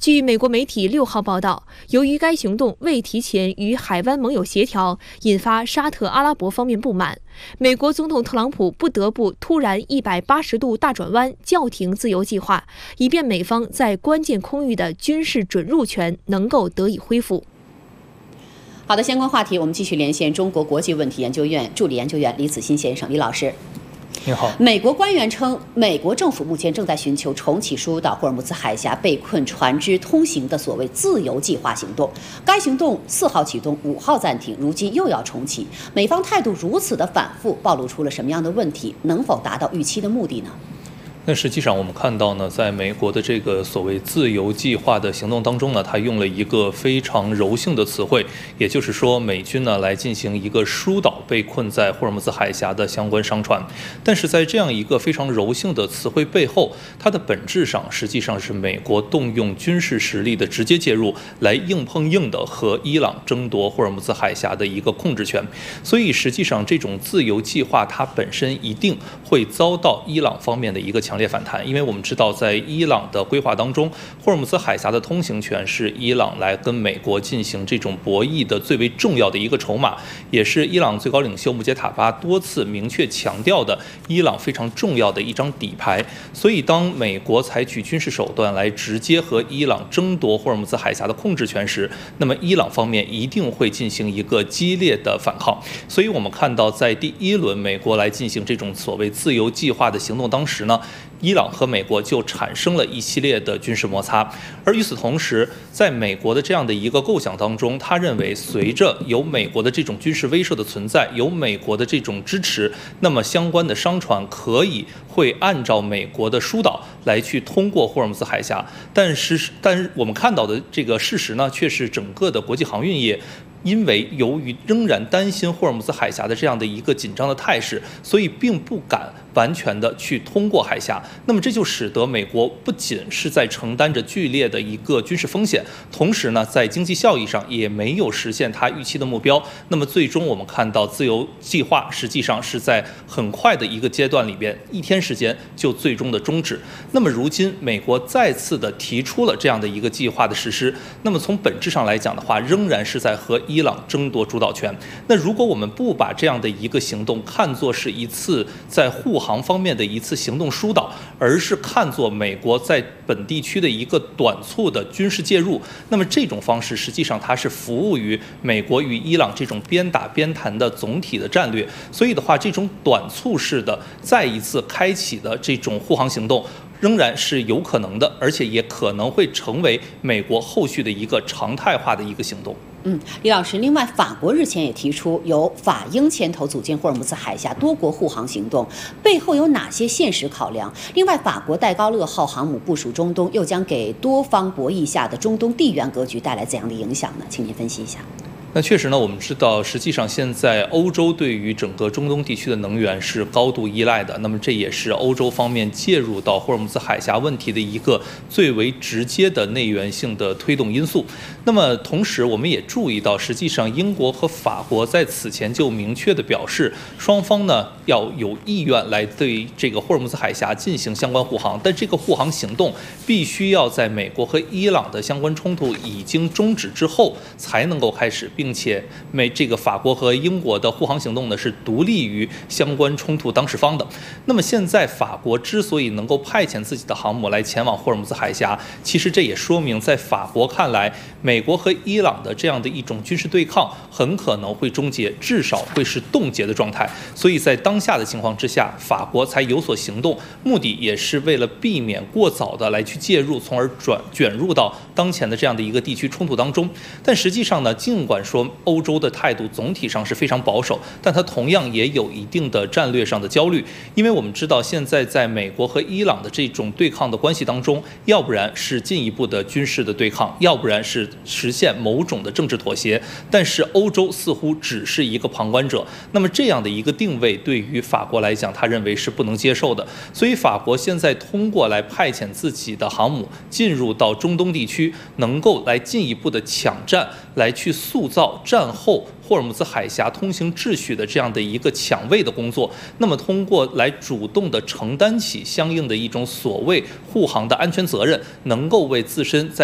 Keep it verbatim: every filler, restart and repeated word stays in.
据美国媒体六号报道，由于该行动未提前与海湾盟友协调，引发沙特阿拉伯方面不满，美国总统特朗普不得不突然一百八十度大转弯，叫停自由计划，以便美方在关键空域的军事准入权能够得以恢复。 好的，相关话题我们继续连线中国国际问题研究院助理研究员李子欣先生，李老师。 你好。 美国官员称，美国政府目前正在寻求重启输入到霍尔木兹海峡被困船只通行的所谓自由计划行动。该行动四号启动，五号暂停，如今又要重启。美方态度如此的反复，暴露出了什么样的问题？能否达到预期的目的呢？ 那实际上我们看到呢，在美国的这个所谓自由计划的行动当中呢，它用了一个非常柔性的词汇，也就是说美军呢来进行一个疏导被困在霍尔木兹海峡的相关商船。但是在这样一个非常柔性的词汇背后，它的本质上实际上是美国动用军事实力的直接介入，来硬碰硬的和伊朗争夺霍尔木兹海峡的一个控制权。所以实际上这种自由计划它本身一定会遭到伊朗方面的一个强烈反弹，因为我们知道在伊朗的规划当中，霍尔木兹海峡的通行权是伊朗来跟美国进行这种博弈的最为重要的一个筹码，也是伊朗最高领袖穆杰塔巴多次明确强调的伊朗非常重要的一张底牌。所以当美国采取军事手段来直接和伊朗争夺霍尔木兹海峡的控制权时，那么伊朗方面一定会进行一个激烈的反抗。所以我们看到在第一轮美国来进行这种所谓自由计划的行动当时呢，伊朗和美国就产生了一系列的军事摩擦。而与此同时，在美国的这样的一个构想当中，他认为随着有美国的这种军事威慑的存在，有美国的这种支持，那么相关的商船可以会按照美国的疏导来去通过霍尔木兹海峡。但是但是我们看到的这个事实呢，却是整个的国际航运业因为由于仍然担心霍尔木兹海峡的这样的一个紧张的态势，所以并不敢完全的去通过海峡。那么这就使得美国不仅是在承担着剧烈的一个军事风险，同时呢，在经济效益上也没有实现它预期的目标。那么最终我们看到自由计划实际上是在很快的一个阶段里边，一天时间就最终的终止。那么如今美国再次的提出了这样的一个计划的实施，那么从本质上来讲的话，仍然是在和伊朗争夺主导权。那如果我们不把这样的一个行动看作是一次在护航方面的一次行动疏导，而是看作美国在本地区的一个短促的军事介入，那么这种方式实际上它是服务于美国与伊朗这种边打边谈的总体的战略。所以的话，这种短促式的再一次开启的这种护航行动仍然是有可能的，而且也可能会成为美国后续的一个常态化的一个行动。 嗯，李老师，另外，法国日前也提出由法英牵头组建霍尔木兹海峡多国护航行动，背后有哪些现实考量？另外，法国戴高乐号航母部署中东，又将给多方博弈下的中东地缘格局带来怎样的影响呢？请您分析一下。 那确实呢，我们知道，实际上现在欧洲对于整个中东地区的能源是高度依赖的。那么这也是欧洲方面介入到霍尔木兹海峡问题的一个最为直接的内源性的推动因素。那么同时，我们也注意到，实际上英国和法国在此前就明确的表示，双方呢要有意愿来对这个霍尔木兹海峡进行相关护航，但这个护航行动必须要在美国和伊朗的相关冲突已经终止之后才能够开始，并且美这个法国和英国的护航行动呢是独立于相关冲突当事方的。那么现在法国之所以能够派遣自己的航母来前往霍尔木兹海峡，其实这也说明在法国看来，美国和伊朗的这样的一种军事对抗很可能会终结，至少会是冻结的状态。所以在当下的情况之下，法国才有所行动，目的也是为了避免过早的来去介入，从而转卷入到当前的这样的一个地区冲突当中。但实际上呢，尽管说欧洲的态度总体上是非常保守，但它同样也有一定的战略上的焦虑，因为我们知道现在在美国和伊朗的这种对抗的关系当中，要不然是进一步的军事的对抗，要不然是实现某种的政治妥协，但是欧洲似乎只是一个旁观者。那么这样的一个定位对于法国来讲，他认为是不能接受的。所以法国现在通过来派遣自己的航母进入到中东地区，能够来进一步的抢占，来去塑造战后霍尔木兹海峡通行秩序的这样的一个抢位的工作。那么通过来主动的承担起相应的一种所谓护航的安全责任，能够为自身在